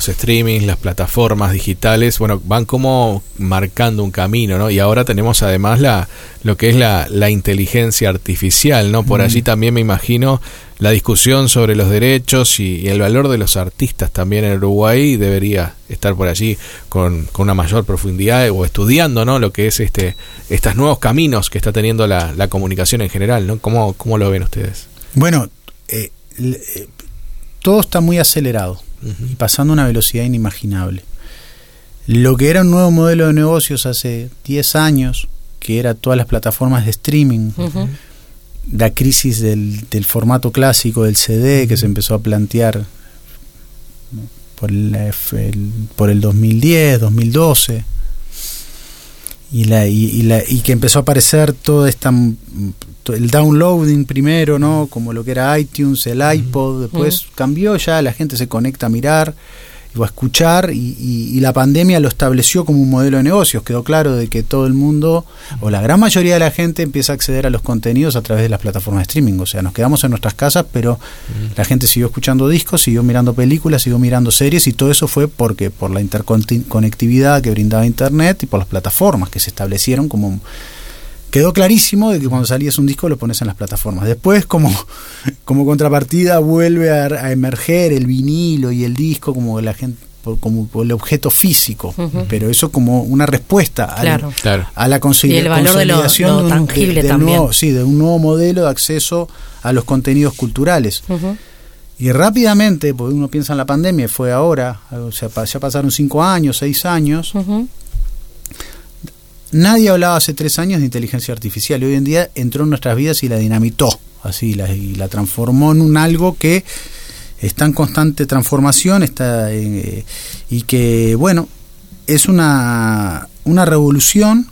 streamings, las plataformas digitales, bueno, van como marcando un camino, ¿no? Y ahora tenemos además lo que es la inteligencia artificial, ¿no? Por allí también me imagino la discusión sobre los derechos y el valor de los artistas también en Uruguay debería estar por allí con una mayor profundidad o estudiando, ¿no? Lo que es estos nuevos caminos que está teniendo la comunicación en general, ¿no? ¿Cómo lo ven ustedes? Bueno, todo está muy acelerado y pasando a una velocidad inimaginable. Lo que era un nuevo modelo de negocios hace 10 años, que era todas las plataformas de streaming, la crisis del formato clásico del CD que se empezó a plantear por el 2010, 2012, y que empezó a aparecer todo el downloading primero, ¿no? Como lo que era iTunes, el iPod, después cambió, ya la gente se conecta a mirar o a escuchar, y la pandemia lo estableció como un modelo de negocios. Quedó claro de que todo el mundo, o la gran mayoría de la gente, empieza a acceder a los contenidos a través de las plataformas de streaming. O sea, nos quedamos en nuestras casas, pero la gente siguió escuchando discos, siguió mirando películas, siguió mirando series, y todo eso fue por la interconectividad que brindaba Internet y por las plataformas que se establecieron como... Quedó clarísimo de que cuando salías un disco lo pones en las plataformas. Después, como contrapartida, vuelve a emerger el vinilo y el disco como la gente, como el objeto físico. Pero eso como una respuesta a la consolidación y el valor de lo tangible también. De un nuevo modelo de acceso a los contenidos culturales. Y rápidamente, porque uno piensa en la pandemia, fue ahora, o sea, ya pasaron 5 años, 6 años. Nadie hablaba hace 3 años de inteligencia artificial, y hoy en día entró en nuestras vidas y la dinamitó, y la transformó en un algo que está en constante transformación, y que, bueno, es una revolución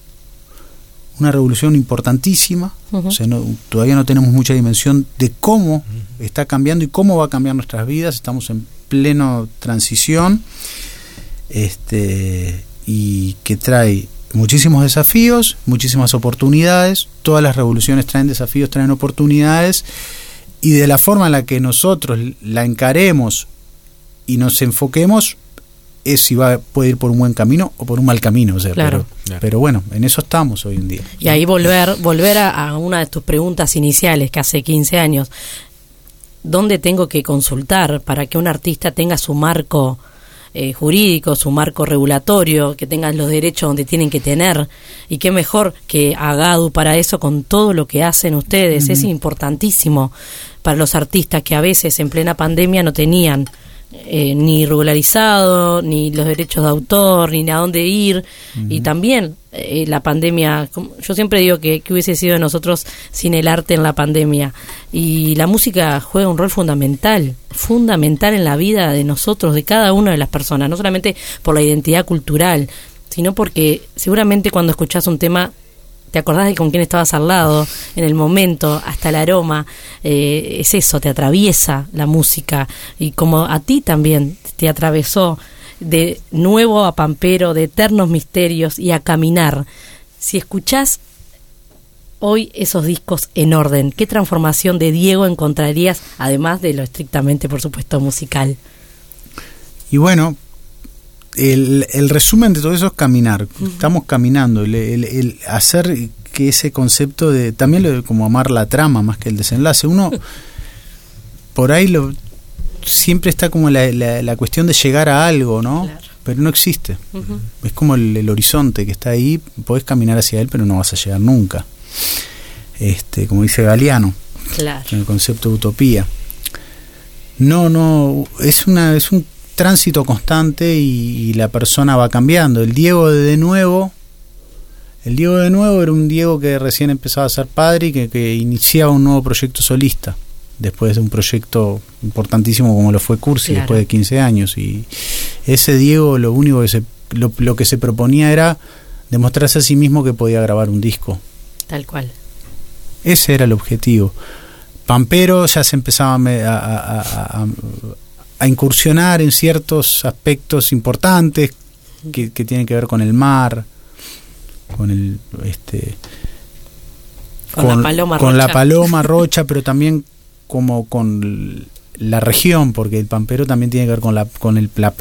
importantísima. O sea, todavía no tenemos mucha dimensión de cómo está cambiando y cómo va a cambiar nuestras vidas. Estamos en pleno transición, y que trae muchísimos desafíos, muchísimas oportunidades. Todas las revoluciones traen desafíos, traen oportunidades, y de la forma en la que nosotros la encaremos y nos enfoquemos es si puede ir por un buen camino o por un mal camino. O sea, pero bueno, en eso estamos hoy en día. Y ahí volver a una de tus preguntas iniciales, que hace 15 años, ¿dónde tengo que consultar para que un artista tenga su marco jurídico, su marco regulatorio, que tengan los derechos donde tienen que tener? Y qué mejor que Agadu para eso, con todo lo que hacen ustedes. Es importantísimo para los artistas que a veces en plena pandemia no tenían ni regularizado, ni los derechos de autor, ni a dónde ir. Y también la pandemia, yo siempre digo que hubiese sido de nosotros sin el arte en la pandemia. Y la música juega un rol fundamental en la vida de nosotros, de cada una de las personas, no solamente por la identidad cultural, sino porque seguramente cuando escuchás un tema te acordás de con quién estabas al lado en el momento, hasta el aroma. Es eso, te atraviesa la música, y como a ti también te atravesó de Nuevo a Pampero, de Eternos Misterios y a Caminar. Si escuchás hoy esos discos en orden, ¿qué transformación de Diego encontrarías, además de lo estrictamente, por supuesto, musical? Y bueno, el resumen de todo eso es caminar. Estamos caminando, el hacer que ese concepto de también como amar la trama más que el desenlace. Uno por ahí siempre está como la cuestión de llegar a algo, ¿no? Claro. Pero no existe. Es como el horizonte que está ahí, podés caminar hacia él, pero no vas a llegar nunca. Como dice Galeano, en el concepto de utopía. No, es un tránsito constante, y la persona va cambiando. El Diego de nuevo era un Diego que recién empezaba a ser padre y que iniciaba un nuevo proyecto solista después de un proyecto importantísimo como lo fue Cursi, después de 15 años. Y ese Diego, lo único lo que se proponía era demostrarse a sí mismo que podía grabar un disco. Tal cual. Ese era el objetivo. Pampero ya se empezaba a incursionar en ciertos aspectos importantes que tienen que ver con el mar, con la paloma rocha, pero también como con la región, porque el pampero también tiene que ver con la